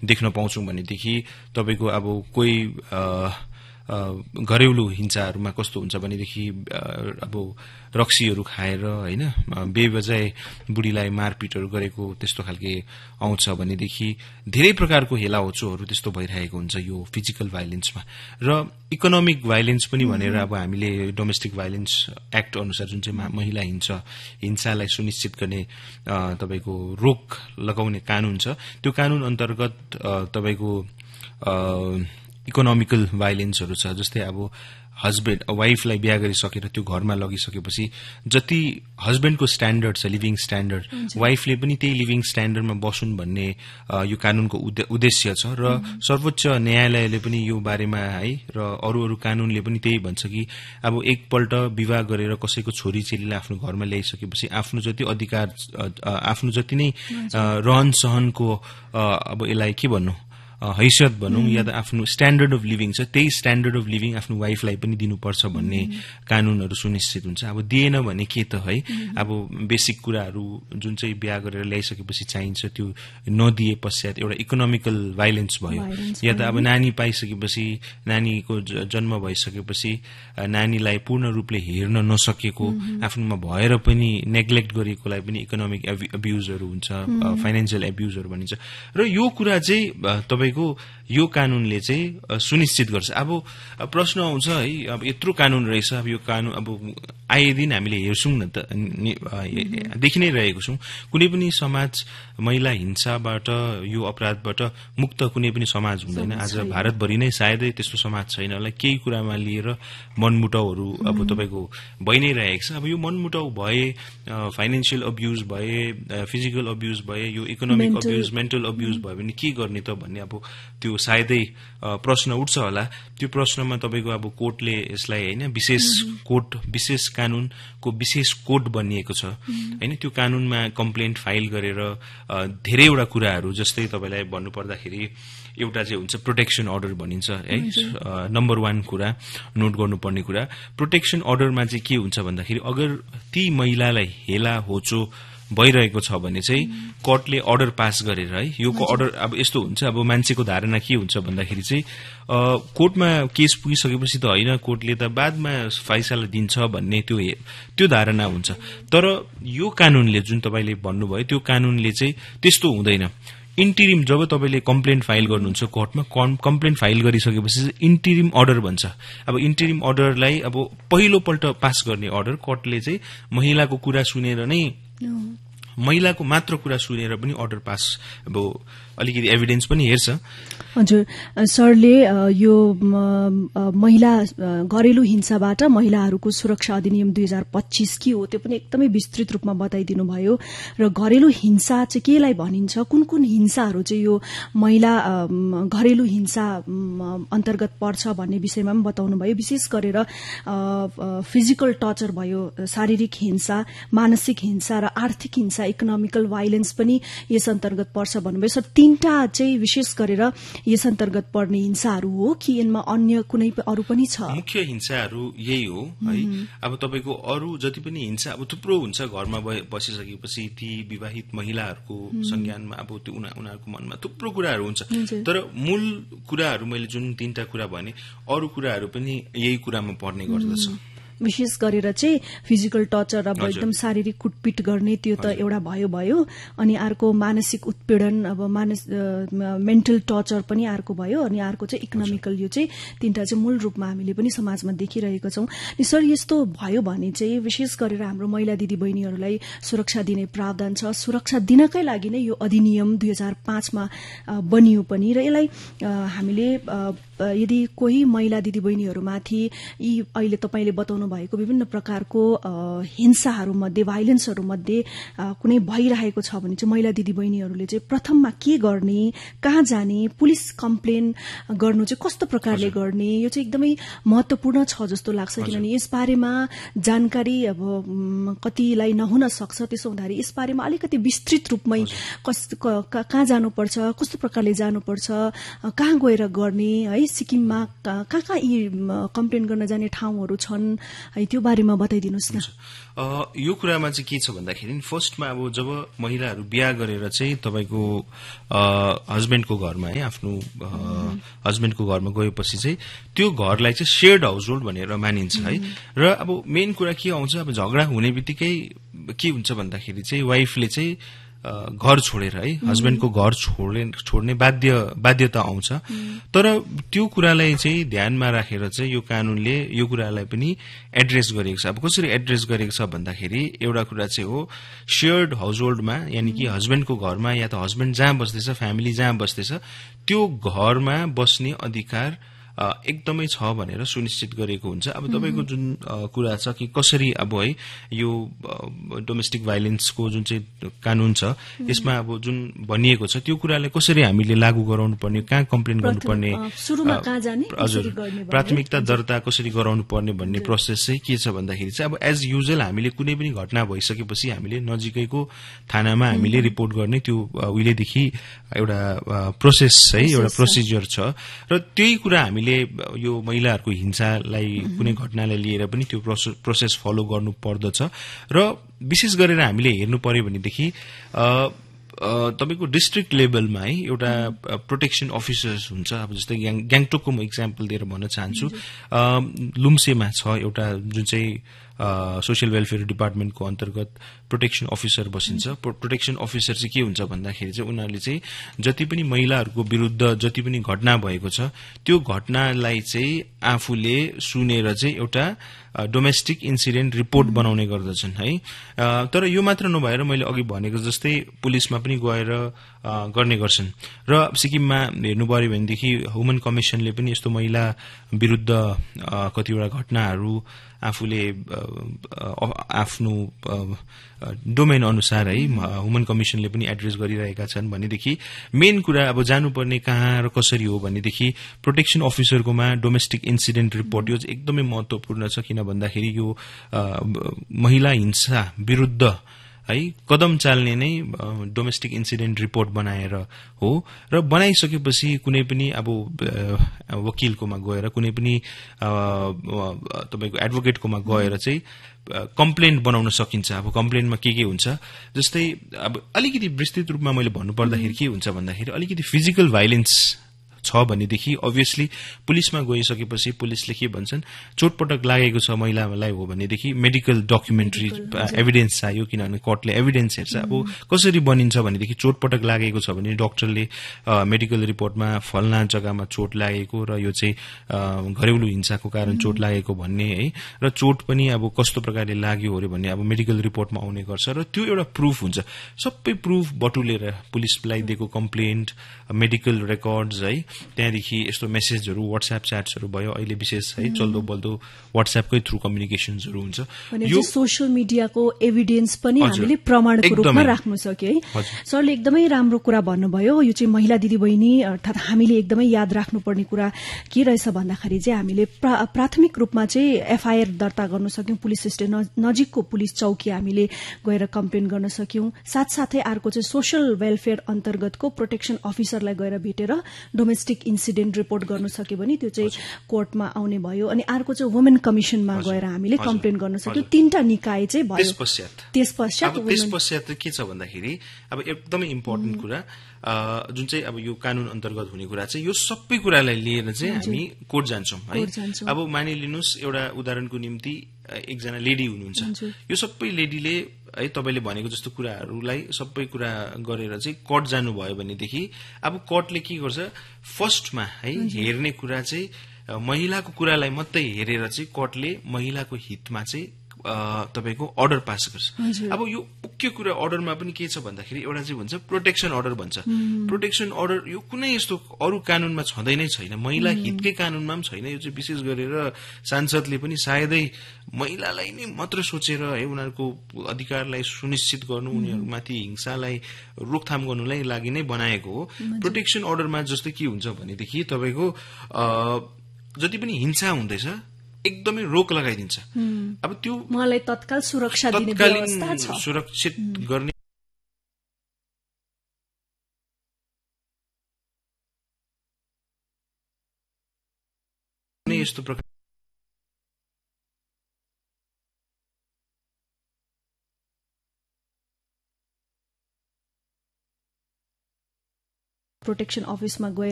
देख्न पाउँछौं भनेदेखि तपाईको अब कोही घरेलु हिंसाहरूमा कस्तो हुन्छ भनेदेखि अब रक्सीहरू खाएर हैन बेबजाय बुढीलाई मारपिटहरू गरेको त्यस्तो खालके आउँछ भनेदेखि धेरै प्रकारको हेलाहोचोहरू त्यस्तो भइरहेको हुन्छ यो फिजिकल भाइलेन्समा र इकोनोमिक भाइलेन्स पनि भनेर अब हामीले डोमेस्टिक भाइलेन्स एक्ट अनुसार जुन चाहिँ महिला हिंसालाई सुनिश्चित गर्ने तपाईको रोक लगाउने कानून छ त्यो कानून अन्तर्गत तपाईको इकोनोमिकल भाइलेन्सहरू छ जस्तै अब हस्बेन्ड वाइफलाई बिहा गरिसकेर त्यो घरमा लगिसकेपछि जति हस्बेन्डको स्ट्याण्डर्ड छ लिभिङ स्ट्याण्डर्ड वाइफले पनि त्यही लिभिङ स्ट्याण्डर्डमा बसुन् भन्ने यो कानूनको उद्देश्य छ र सर्वोच्च न्यायालयले पनि यो बारेमा है र अरू कानूनले पनि त्यही भन्छ कि अब एकपल्ट विवाह गरेर कसैको छोरी चेलीलाई आफ्नो घरमा ल्याइसकेपछि आफ्नो जति अधिकार आफ्नो जति नै रहन सहनको अब यसलाई के भन्नु हैसियत भनौं या त आफ्नो स्ट्याण्डर्ड अफ लिभिङ छ त्यही स्ट्याण्डर्ड अफ लिभिङ आफ्नो वाइफलाई पनि दिनुपर्छ भन्ने कानूनहरू सुनिश्चित हुन्छ अब दिएन भने के त है अब बेसिक कुराहरू जुन चाहिँ बिहा गरेर ल्याइसकेपछि चाहिन्छ त्यो नदिए पश्चात एउटा इकोनोमिकल भाइलेन्स भयो या त अब नानी पाइसकेपछि नानीको जन्म भइसकेपछि नानीलाई पूर्ण रूपले हेर्न नसकेको आफ्नोमा भएर पनि नेग्लेक्ट गरेकोलाई पनि इकोनोमिक अब्युजहरू हुन्छ फाइनान्शियल अब्युजहरू भनिन्छ र यो कुरा चाहिँ तपाईको यो कानूनले चाहिँ सुनिश्चित गर्छ अब प्रश्न आउँछ है अब यत्रो कानून रहेछ अब यो कानून अब आए दिन हामीले हेर्छौं न त देखि नै रहेको छौं कुनै पनि समाज महिला हिंसाबाट यो अपराधबाट मुक्त कुनै पनि समाज हुँदैन आज भारतभरि नै सायदै त्यस्तो समाज छैन होला केही कुरामा लिएर मनमुटाउहरू अब तपाईको भइ नै रहेको छ अब यो मनमुटाउ भए फाइनान्शियल अब्युज भए फिजिकल अब्युज भए यो इकोनोमिक अब्युज मेन्टल अब्युज भयो भने के गर्ने त भन्ने अब त्यो सायदै प्रश्न उठ्छ होला त्यो प्रश्नमा तपाईको अब कोर्टले यसलाई हैन विशेष कानूनको विशेष कोड बनिएको छ हैन त्यो कानूनमा कम्प्लेन्ट फाइल गरेर धेरैवटा कुराहरू जस्तै तपाईलाई भन्नु पर्दाखेरि एउटा चाहिँ हुन्छ प्रोटेक्सन अर्डर भनिन्छ है नम्बर 1 कुरा नोट गर्नुपर्ने कुरा प्रोटेक्सन अर्डरमा चाहिँ के हुन्छ भन्दाखेरि अगर ती महिलालाई हेला होचो भइरहेको छ भने चाहिँ कोर्टले अर्डर पास गरेर है यो अर्डर अब यस्तो हुन्छ अब मान्छेको धारणा के हुन्छ भन्दाखेरि चाहिँ कोर्टमा केस पुगिसकेपछि त हैन कोर्टले त बादमा फैसला दिन्छ भन्ने त्यो धारणा हुन्छ तर यो कानूनले जुन तपाईले भन्नुभयो त्यो कानूनले चाहिँ त्यस्तो हुँदैन इन्टिरिम जब तपाईले कम्प्लेन्ट फाइल गर्नुहुन्छ कोर्टमा कम्प्लेन्ट फाइल गरिसकेपछि इन्टिरिम अर्डर भन्छ अब इन्टिरिम अर्डरलाई अब पहिलोपल्ट पास गर्ने अर्डर कोर्टले चाहिँ महिलाको कुरा सुनेर नै महिलाको मात्र कुरा सुनेर पनि अर्डर पास अब अलिकति एभिडेन्स पनि हेर्छ हजुर सरले यो महिला घरेलु हिंसाबाट महिलाहरूको सुरक्षा अधिनियम 2025 के हो त्यो पनि एकदमै विस्तृत रूपमा बताइदिनु भयो र घरेलु हिंसा चाहिँ केलाई भनिन्छ कुन हिंसाहरू चाहिँ यो महिला घरेलु हिंसा अन्तर्गत पर्छ भन्ने विषयमा पनि बताउनु भयो विशेष गरेर फिजिकल टर्चर भयो शारीरिक हिंसा मानसिक हिंसा र आर्थिक हिंसा इकोनोमिकल भाइलेन्स पनि यस अन्तर्गत पर्छ भन्नुभयो सर तीनटा चाहिँ विशेष गरेर यस अन्तर्गत पर्ने हिंसाहरू हो कि यिनमा अन्य कुनै अरू पनि छ मुख्य हिंसाहरू यही हो है अब तपाईको अरू जति पनि हिंसा अब थुप्रो हुन्छ घरमा बसिसकेपछि ती विवाहित महिलाहरूको संज्ञानमा अब त्यो उनीहरूको मनमा थुप्रो कुराहरू हुन्छ तर मूल कुराहरू मैले जुन तीनटा कुरा भने अरू कुराहरू पनि यही कुरामा पर्ने गर्दछ विशेष गरेर चाहिँ फिजिकल टर्चर अब एकदम शारीरिक कुटपिट गर्ने त्यो त एउटा भयो अनि अर्को मानसिक उत्पीडन अब मेन्टल टर्चर पनि अर्को भयो अनि अर्को चाहिँ इकोनोमिकल यो चाहिँ तीनटा चाहिँ मूल रूपमा हामीले पनि समाजमा देखिरहेका छौं अनि सर यस्तो भयो भने चाहिँ विशेष गरेर हाम्रो महिला दिदी बहिनीहरूलाई सुरक्षा दिने प्रावधान छ सुरक्षा दिनकै लागि नै यो अधिनियम 2005 मा बनियो पनि र यसलाई हामीले यदि कोही महिला दिदी बहिनीहरूमाथि यी अहिले तपाईले बताउनु भएको विभिन्न प्रकारको हिंसाहरूमध्ये भाइलेन्सहरूमध्ये कुनै भइरहेको छ भने चाहिँ महिला दिदी बहिनीहरूले चाहिँ प्रथममा के गर्ने कहाँ जाने पुलिस कम्प्लेन गर्नु चाहिँ कस्तो प्रकारले गर्ने यो चाहिँ एकदमै महत्वपूर्ण छ जस्तो लाग्छ किनभने यस बारेमा जानकारी अब कतिलाई नहुन सक्छ त्यसो हुँदाखेरि यस बारेमा अलिकति विस्तृत रूपमै कहाँ जानुपर्छ कस्तो प्रकारले जानुपर्छ कहाँ गएर गर्ने है सिक्किममा कहाँ यी कम्प्लेन गर्न जाने ठाउँहरू छन् है त्यो बारेमा बताइदिनुहोस् न। यो कुरामा चाहिँ के छ भन्दाखेरि फर्स्टमा अब जब महिलाहरू बिहा गरेर चाहिँ तपाईँको हस्बेन्डको घरमा है आफ्नो हस्बेन्डको घरमा गएपछि चाहिँ त्यो घरलाई चाहिँ शेयर्ड हाउस होल्ड भनेर मानिन्छ है। र अब मेन कुरा के आउँछ, अब झगडा हुने बित्तिकै के हुन्छ भन्दाखेरि चाहिँ वाइफले चाहिँ घर छोडेर है हस्बेन्डको घर छोड्ने बाध्यता आउँछ। तर त्यो कुरालाई चाहिँ ध्यानमा राखेर चाहिँ यो कानूनले यो कुरालाई पनि एड्रेस गरेको छ। अब कसरी एड्रेस गरेको छ भन्दाखेरि एउटा कुरा चाहिँ हो शेयर्ड हाउस होल्डमा, यानि कि हस्बेन्डको घरमा या त हस्बेन्ड जहाँ बस्दैछ, फ्यामिली जहाँ बस्दैछ त्यो घरमा बस्ने अधिकार एकदमै छ भनेर सुनिश्चित गरेको हुन्छ। अब तपाईको जुन कुरा छ कि कसरी अब है यो डोमेस्टिक भाइलेन्सको जुन चाहिँ कानून छ यसमा अब जुन भनिएको छ त्यो कुरालाई कसरी हामीले लागू गराउनु पर्ने, कहाँ कम्प्लेन गर्नुपर्ने, हजुर प्राथमिकता दर्ता कसरी गराउनु पर्ने भन्ने प्रोसेस चाहिँ के छ भन्दाखेरि चाहिँ अब एज युजुअल हामीले कुनै पनि घटना भइसकेपछि हामीले नजिकैको थानामा हामीले रिपोर्ट गर्ने त्यो उहिलेदेखि एउटा प्रोसेस है, एउटा प्रोसिजर छ। र त्यही कुरा हामीले यो महिलाहरूको हिंसालाई कुनै घटनालाई लिएर पनि त्यो प्रोसेस फलो गर्नु पर्दछ। र विशेष गरेर हामीले हेर्नु पर्यो भनेदेखि तपाईको डिस्ट्रिक्ट लेभलमा है एउटा प्रोटेक्सन अफिसर्स हुन्छ। अब जस्तै ग्याङटोकको म इक्जाम्पल दिएर भन्न चाहन्छु, लुम्सेमा छ एउटा जुन चाहिँ सोशल वेलफेयर डिपार्टमेन्टको अन्तर्गत प्रोटेक्सन अफिसर बसिन्छ। प्रोटेक्सन अफिसर चाहिँ के हुन्छ भन्दाखेरि चाहिँ उनीहरूले चाहिँ जति पनि महिलाहरूको विरुद्ध जति पनि घटना भएको छ त्यो घटनालाई चाहिँ आफूले सुनेर चाहिँ एउटा डोमेस्टिक इन्सिडेन्ट रिपोर्ट बनाउने गर्दछन् है। तर यो मात्र नभएर मैले अघि भनेको जस्तै पुलिसमा पनि गएर गर्ने गर्छन्। र सिक्किममा हेर्नु पर्यो भनेदेखि ह्युमन कमिसनले पनि यस्तो महिला विरुद्ध कतिवटा घटनाहरू आफूले आफ्नो डोमेन अनुसार है ह्युमन कमिसनले पनि एड्रेस गरिरहेका छन्। भनेदेखि मेन कुरा अब जानुपर्ने कहाँ र कसरी हो भनेदेखि प्रोटेक्सन अफिसरकोमा डोमेस्टिक इन्सिडेन्ट रिपोर्ट यो चाहिँ एकदमै महत्वपूर्ण छ। किन भन्दाखेरि यो महिला हिंसा विरुद्ध है कदम चाल्ने नै डोमेस्टिक इन्सिडेन्ट रिपोर्ट बनाएर हो। र बनाइसकेपछि कुनै पनि अब वकिलकोमा गएर कुनै पनि तपाईको एडभोकेटकोमा गएर चाहिँ कम्प्लेन बनाउन सकिन्छ। अब कम्प्लेनमा के हुन्छ जस्तै अब अलिकति विस्तृत रूपमा मैले भन्नुपर्दाखेरि के हुन्छ भन्दाखेरि अलिकति फिजिकल भाइलेन्स छ भनेदेखि अभियसली पुलिसमा गइसकेपछि पुलिसले के भन्छन्, चोटपटक लागेको छ महिलालाई हो भनेदेखि मेडिकल डकुमेन्ट्री एभिडेन्स चाहियो। किनभने कोर्टले एभिडेन्स हेर्छ। अब कसरी बनिन्छ भनेदेखि चोटपटक लागेको छ भने डक्टरले मेडिकल रिपोर्टमा फल्ना जग्गामा चोट लागेको र यो चाहिँ घरेलु हिंसाको कारण चोट लागेको भन्ने है, र चोट पनि अब कस्तो प्रकारले लाग्यो अरे भन्ने अब मेडिकल रिपोर्टमा आउने गर्छ। र त्यो एउटा प्रुफ हुन्छ। सबै प्रुफ बटुलेर पुलिसलाई दिएको कम्प्लेन्ट, मेडिकल रेकर्ड्स है, त्यहाँदेखि यस्तो मेसेजहरू व्हाट्सएप च्याट्सहरू भयो। अहिले विशेष है चल्दो बल्दो व्हाट्सएपकै थ्रु कम्युनिकेशन्सहरू हुन्छ। यो सोशल मिडियाको एभिडेन्स पनि हामीले प्रमाणको रूपमा राख्नु सक्यो है। सरले एकदमै राम्रो कुरा भन्नुभयो। यो चाहिँ महिला दिदीबहिनी अर्थात हामीले एकदमै याद राख्नुपर्ने कुरा के रहेछ भन्दाखेरि चाहिँ हामीले प्राथमिक रूपमा चाहिँ एफआईआर दर्ता गर्न सक्यौं, पुलिस स्टेसन नजिकको पुलिस चौकी हामीले गएर कम्प्लेन गर्न सक्यौं। साथसाथै अर्को चाहिँ सोशल वेलफेयर अन्तर्गतको प्रोटेक्सन अफिसरलाई गएर भेटेर डोमेस्टिक इन्सिडेन्ट रिपोर्ट गर्न सक्यो भने त्यो चाहिँ कोर्टमा आउने भयो। अनि अर्को चाहिँ वुमेन कमिसनमा गएर हामीले कम्प्लेन गर्न सक्यौं। तीनटा निकाय चाहिँ भयो। त्यसपश्चात के छ भन्दाखेरि अब एकदमै इम्पोर्टेन्ट कुरा जुन चाहिँ अब यो कानून अन्तर्गत हुने कुरा चाहिँ यो सबै कुरालाई लिएर चाहिँ हामी कोर्ट जान्छौं है। अब मानिलिनुस् एउटा उदाहरणको निम्ति एकजना लेडी हुनुहुन्छ। यो सबै लेडीले है तपाईले भनेको जस्तो कुराहरूलाई सबै कुरा गरेर चाहिँ कोर्ट जानुभयो भनेदेखि अब कोर्टले के गर्छ, फर्स्टमा है हेर्ने कुरा चाहिँ महिलाको कुरालाई मात्रै हेरेर चाहिँ कोर्टले महिलाको हितमा चाहिँ तपाईको अर्डर पास गर्छ। अब यो मुख्य कुरा अर्डरमा पनि के छ भन्दाखेरि एउटा चाहिँ भन्छ प्रोटेक्सन अर्डर भन्छ। प्रोटेक्सन अर्डर यो कुनै यस्तो अरू कानूनमा छँदै नै छैन, महिला हितकै कानूनमा पनि छैन। यो चाहिँ विशेष गरेर सांसदले पनि सायदै महिलालाई नै मात्र सोचेर है उनीहरूको अधिकारलाई सुनिश्चित गर्नु, उनीहरूमाथि हिंसालाई रोकथाम गर्नुलाई लागि नै बनाएको हो। प्रोटेक्सन अर्डरमा जस्तै के हुन्छ भनेदेखि तपाईको जति पनि हिंसा हुँदैछ एकदमै रोक लगाइदिन्छ। अब त्यो मलाई तत्काल सुरक्षा दिने व्यवस्था छ, सुरक्षित गर्ने यस्तो प्रकार प्रोटेक्सन अफिसमा गएर